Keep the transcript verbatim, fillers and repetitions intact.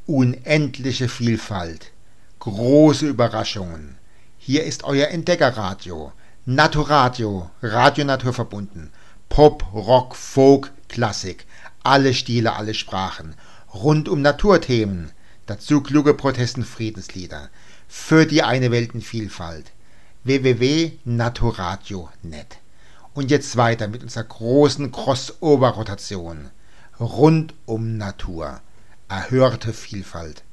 unendliche Vielfalt, große Überraschungen. Hier ist euer Entdeckerradio, Naturadio, Radio naturverbunden, Pop, Rock, Folk, Klassik, alle Stile, alle Sprachen, rund um Naturthemen, dazu kluge Protest- und Friedenslieder, für die eine Welt in Vielfalt. w w w punkt naturadio punkt net. Und jetzt weiter mit unserer großen Crossover-Rotation. Rund um Natur. Erhörte Vielfalt.